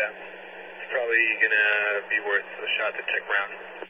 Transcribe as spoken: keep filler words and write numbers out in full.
it's probably going to be worth a shot to check around.